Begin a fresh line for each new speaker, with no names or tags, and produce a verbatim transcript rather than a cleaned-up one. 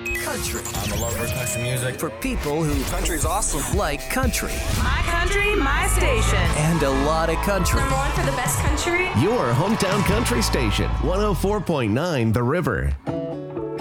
Country.
I'm a lover of country music.
For people who
Country's awesome.
like country.
My country, my station.
And a lot of country.
Number one for the best country.
Your hometown country station, one oh four point nine The River.